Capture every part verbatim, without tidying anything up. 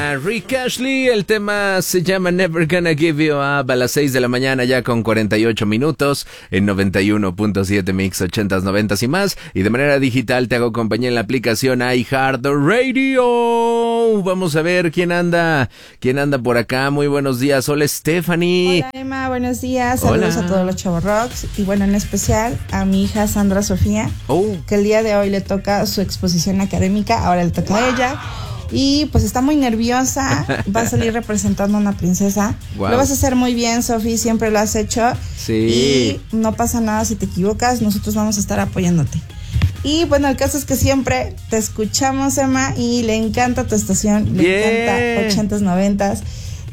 a Rick Astley. El tema se llama Never Gonna Give You Up, a las seis de la mañana ya con cuarenta y ocho minutos en noventa y uno punto siete Mix ochentas, noventas y más. Y de manera digital te hago compañía en la aplicación iHeartRadio. Vamos a ver quién anda, quién anda por acá. Muy buenos días. Hola, Stephanie. Hola, Emma. Buenos días. Saludos Hola. a todos los Chavos Rocks. Y bueno, en especial a mi hija Sandra Sofía, Oh. que el día de hoy le toca su exposición académica. Ahora le toca a ella. Y pues está muy nerviosa. Va a salir representando a una princesa. Wow. Lo vas a hacer muy bien, Sofi. Siempre lo has hecho. Sí. Y no pasa nada si te equivocas. Nosotros vamos a estar apoyándote. Y bueno, el caso es que siempre te escuchamos, Emma, y le encanta tu estación, le Bien. encanta ochentas, noventas,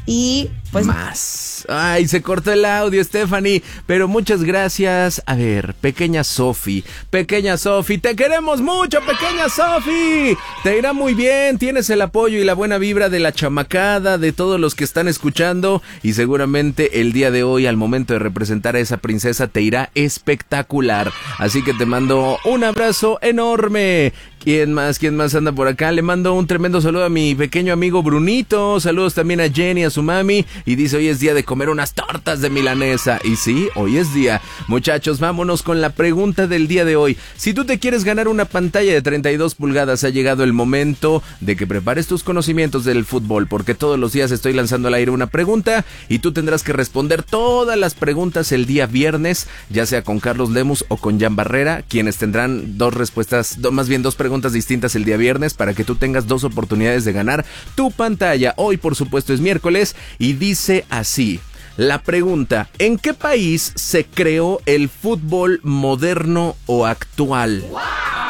y pues... Más. Ay, se cortó el audio, Stephanie, pero muchas gracias. A ver, pequeña Sofi, pequeña Sofi, te queremos mucho, pequeña Sofi. Te irá muy bien, tienes el apoyo y la buena vibra de la chamacada, de todos los que están escuchando, y seguramente el día de hoy, al momento de representar a esa princesa, te irá espectacular. Así que te mando un abrazo enorme. ¿Quién más? ¿Quién más anda por acá? Le mando un tremendo saludo a mi pequeño amigo Brunito. Saludos también a Jenny, a su mami. Y dice, hoy es día de comer unas tortas de milanesa. Y sí, hoy es día. Muchachos, vámonos con la pregunta del día de hoy. Si tú te quieres ganar una pantalla de treinta y dos pulgadas, ha llegado el momento de que prepares tus conocimientos del fútbol, porque todos los días estoy lanzando al aire una pregunta y tú tendrás que responder todas las preguntas el día viernes, ya sea con Carlos Lemus o con Jan Barrera, quienes tendrán dos respuestas, do, más bien dos preguntas distintas el día viernes, para que tú tengas dos oportunidades de ganar tu pantalla. Hoy, por supuesto, es miércoles y dice así la pregunta: ¿en qué país se creó el fútbol moderno o actual? ¡Wow!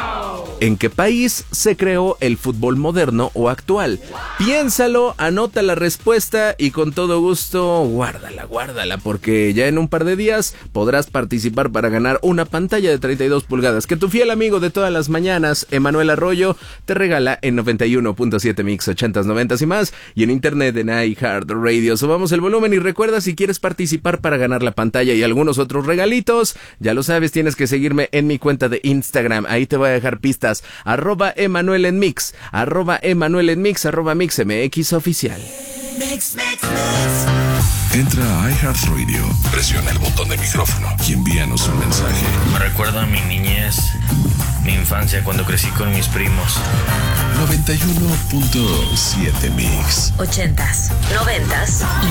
¿En qué país se creó el fútbol moderno o actual? Piénsalo, anota la respuesta y con todo gusto guárdala, guárdala, porque ya en un par de días podrás participar para ganar una pantalla de treinta y dos pulgadas que tu fiel amigo de todas las mañanas, Emanuel Arroyo, te regala en noventa y uno punto siete Mix ochentas, noventas y más, y en internet en iHeartRadio. Subamos el volumen y recuerda, si quieres participar para ganar la pantalla y algunos otros regalitos, ya lo sabes, tienes que seguirme en mi cuenta de Instagram. Ahí te voy a dejar pistas. Arroba Emanuel en Mix, arroba Emanuel en Mix, arroba Mix M X oficial. Mix, mix, mix. Entra a iHeartRadio, presiona el botón de micrófono y envíanos un mensaje. Me recuerda a mi niñez, mi infancia cuando crecí con mis primos. noventa y uno punto siete Mix. Ochentas, noventas y